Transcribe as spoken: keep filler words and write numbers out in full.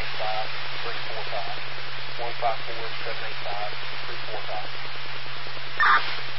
eight five, three four five. one five four, seven eight five, three four five.